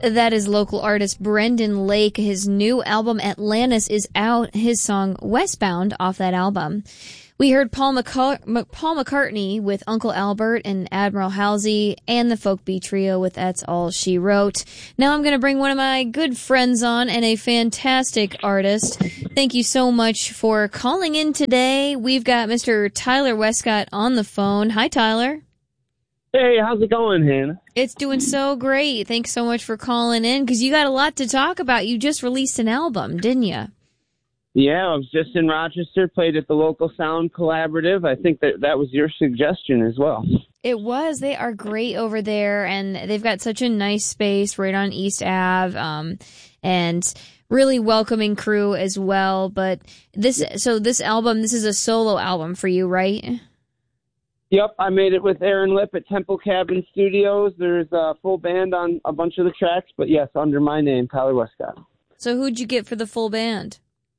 That is local artist Brendan Lake. His new album Atlantis is out. His song Westbound off that album. We heard Paul McCartney with Uncle Albert and Admiral Halsey, and the Folk Bee Trio with That's All She Wrote. Now I'm going to bring one of my good friends on, and a fantastic artist. Thank you so much for calling in today. We've got Mr. Tyler Westcott on the phone. Hi, Tyler. Hey, how's it going, Hannah? It's doing so great. Thanks so much for calling in, because you got a lot to talk about. You just released an album, didn't you? Yeah, I was just in Rochester, played at the Local Sound Collaborative. I think that was your suggestion as well. It was. They are great over there, and they've got such a nice space right on East Ave, and really welcoming crew as well. But this album, this is a solo album for you, right? Yep, I made it with Aaron Lip at Temple Cabin Studios. There's a full band on a bunch of the tracks, but yes, under my name, Tyler Westcott. So who'd you get for the full band?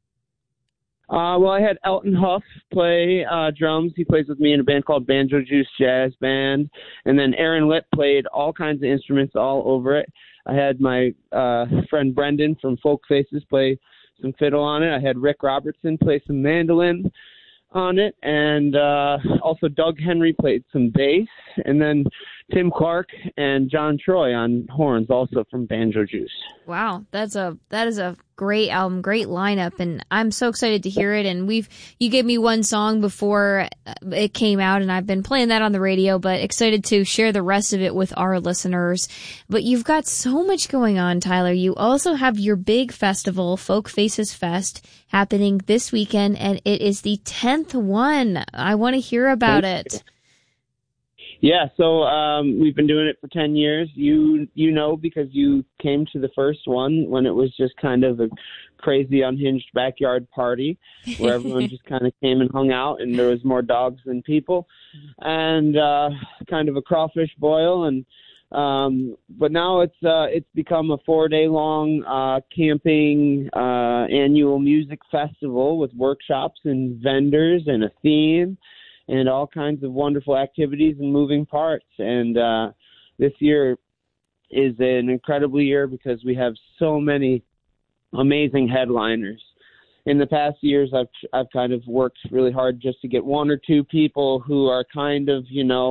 Well, I had Elton Huff play drums. He plays with me in a band called Banjo Juice Jazz Band. And then Aaron Lip played all kinds of instruments all over it. I had my friend Brendan from Folk Faces play some fiddle on it. I had Rick Robertson play some mandolin on it, and also Doug Henry played some bass, and then Tim Clark and John Troy on horns, also from Banjo Juice. Wow, that is a great album, great lineup, and I'm so excited to hear it. And you gave me one song before it came out, and I've been playing that on the radio, but excited to share the rest of it with our listeners. But you've got so much going on, Tyler. You also have your big festival, Folk Faces Fest, happening this weekend, and it is the 10th one. I want to hear about it. Yeah, so we've been doing it for 10 years. You know, because you came to the first one when it was just kind of a crazy, unhinged backyard party where everyone just kind of came and hung out, and there was more dogs than people, and kind of a crawfish boil. And but now it's become a 4-day-long camping annual music festival with workshops and vendors and a theme, and all kinds of wonderful activities and moving parts. And this year is an incredible year because we have so many amazing headliners. In the past years, I've kind of worked really hard just to get one or two people who are kind of,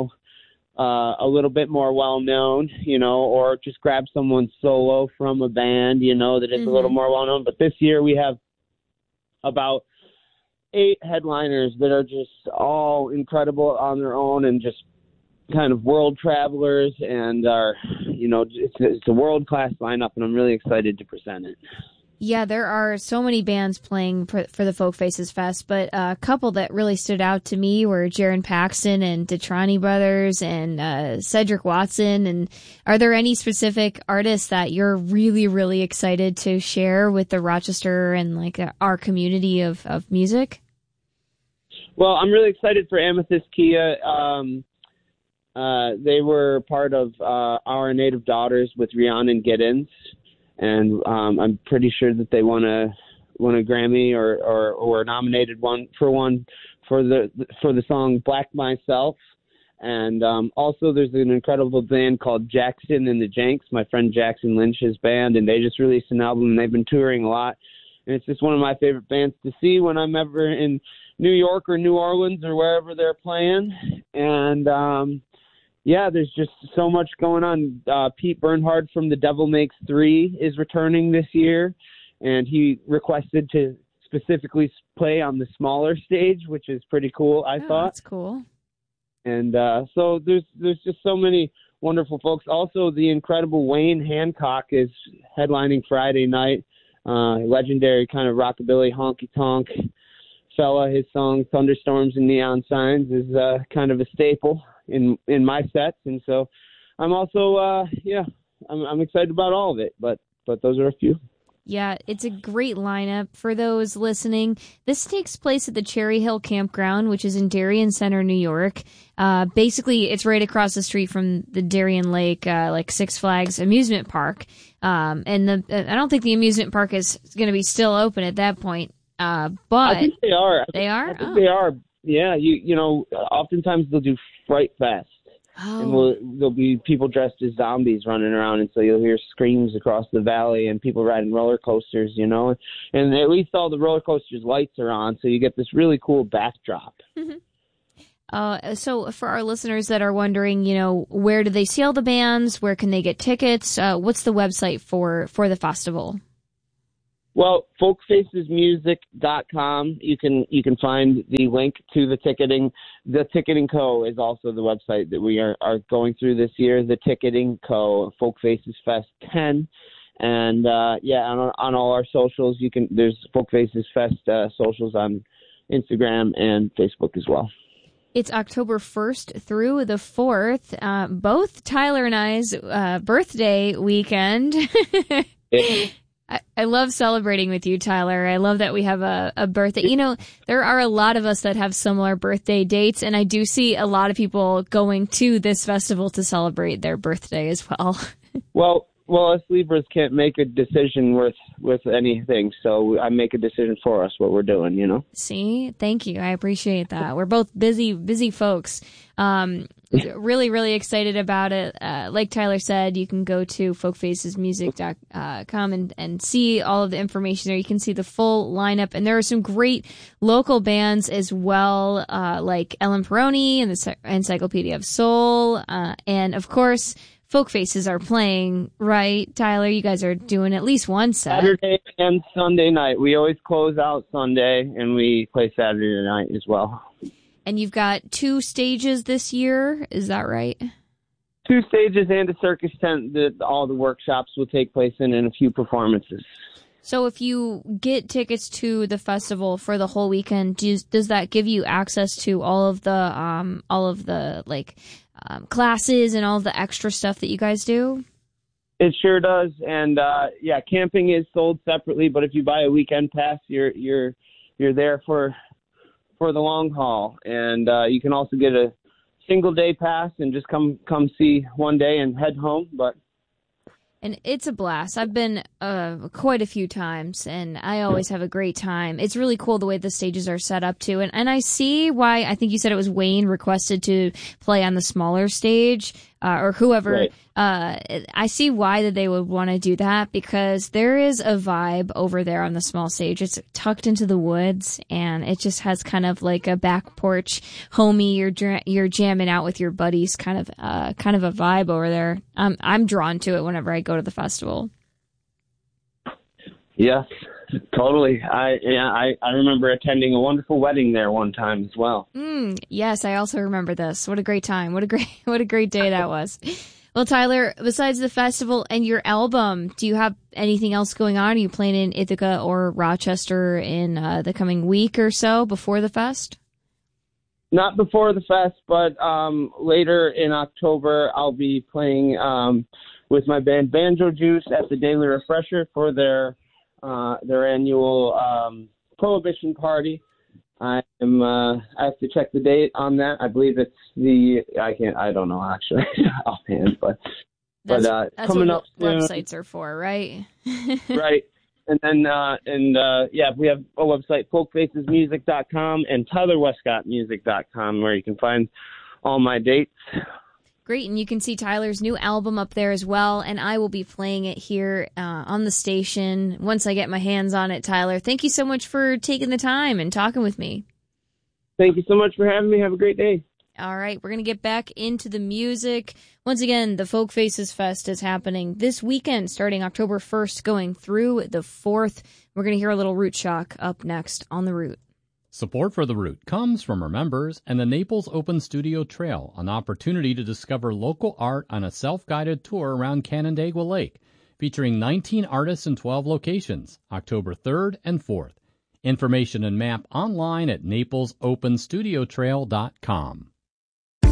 a little bit more well-known, or just grab someone solo from a band, that is a little more well-known. But this year we have about 8 headliners that are just all incredible on their own and just kind of world travelers, and are, it's a world-class lineup, and I'm really excited to present it. Yeah, there are so many bands playing for the Folk Faces Fest, but a couple that really stood out to me were Jaron Paxton and Detrani Brothers and Cedric Watson. And are there any specific artists that you're really, really excited to share with the Rochester and our community of music? Well, I'm really excited for Amethyst Kia. They were part of Our Native Daughters with Rhiannon Giddens, and I'm pretty sure that they won a Grammy or nominated for the song Black Myself. And also there's an incredible band called Jackson and the Janks, my friend Jackson Lynch's band, and they just released an album, and they've been touring a lot. And it's just one of my favorite bands to see when I'm ever in New York or New Orleans or wherever they're playing. And yeah, there's just so much going on. Pete Bernhard from The Devil Makes Three is returning this year, and he requested to specifically play on the smaller stage, which is pretty cool, I thought. That's cool. And so there's just so many wonderful folks. Also, the incredible Wayne Hancock is headlining Friday night. Legendary kind of rockabilly honky-tonk fella. His song Thunderstorms and Neon Signs is kind of a staple in my sets, and so I'm also I'm excited about all of it, but those are a few. Yeah, it's a great lineup. For those listening, this takes place at the Cherry Hill Campground, which is in Darien Center, New York. Basically, it's right across the street from the Darien Lake, Six Flags amusement park. And I don't think the amusement park is going to be still open at that point. But I think they are. They are? I think they are. Yeah, you know, oftentimes they'll do Fright Fest. and Oh, there'll be people dressed as zombies running around, and so you'll hear screams across the valley and people riding roller coasters, and at least all the roller coasters' lights are on, so you get this really cool backdrop. so for our listeners that are wondering, where do they see all the bands? Where can they get tickets? What's the website for the festival? Well, folkfacesmusic.com. You can find the link to the ticketing. The Ticketing Co. is also the website that we are going through this year. The Ticketing Co. Folk Faces Fest 10, and on all our socials, there's Folk Faces Fest socials on Instagram and Facebook as well. It's October 1st through the 4th, both Tyler and I's birthday weekend. I love celebrating with you, Tyler. I love that we have a birthday. There are a lot of us that have similar birthday dates, and I do see a lot of people going to this festival to celebrate their birthday as well. Well, us Libras can't make a decision with anything, so I make a decision for us what we're doing, See? Thank you. I appreciate that. We're both busy folks. Really, really excited about it. Like Tyler said, you can go to folkfacesmusic.com and see all of the information there. You can see the full lineup, and there are some great local bands as well, like Ellen Peroni and the Encyclopedia of Soul, and of course, Folk Faces are playing, right, Tyler? You guys are doing at least one set. Saturday and Sunday night. We always close out Sunday, and we play Saturday night as well. And you've got 2 stages this year, is that right? 2 stages and a circus tent that all the workshops will take place in, and a few performances. So if you get tickets to the festival for the whole weekend, does that give you access to all of the classes and all of the extra stuff that you guys do? It sure does, and camping is sold separately. But if you buy a weekend pass, you're there for the long haul, and you can also get a single day pass and just come see one day and head home. And it's a blast. I've been quite a few times, and I always have a great time. It's really cool the way the stages are set up, too. And I see why, I think you said it was Wayne requested to play on the smaller stage, or whoever. Right. I see why that they would want to do that, because there is a vibe over there on the small stage. It's tucked into the woods, and it just has kind of like a back porch, homey, you're jamming out with your buddies kind of a vibe over there. I'm drawn to it whenever I go to the festival. Yes, totally. I remember attending a wonderful wedding there one time as well. Yes, I also remember this. What a great time. What a great day that was. Well, Tyler, besides the festival and your album, do you have anything else going on? Are you playing in Ithaca or Rochester in the coming week or so before the fest? Not before the fest, but later in October, I'll be playing with my band Banjo Juice at the Daily Refresher for their annual Prohibition party. I have to check the date on that. I believe it's I don't know actually offhand, but that's coming what up soon. Websites are for, right? Right. And then we have a website, folkfacesmusic.com and tylerwestcottmusic.com, where you can find all my dates. Great, and you can see Tyler's new album up there as well, and I will be playing it here on the station once I get my hands on it, Tyler. Thank you so much for taking the time and talking with me. Thank you so much for having me. Have a great day. All right, we're going to get back into the music. Once again, the Folk Faces Fest is happening this weekend, starting October 1st, going through the 4th. We're going to hear a little Root Shock up next on The Root. Support for The Root comes from our members and the Naples Open Studio Trail, an opportunity to discover local art on a self-guided tour around Canandaigua Lake, featuring 19 artists in 12 locations, October 3rd and 4th. Information and map online at naplesopenstudiotrail.com.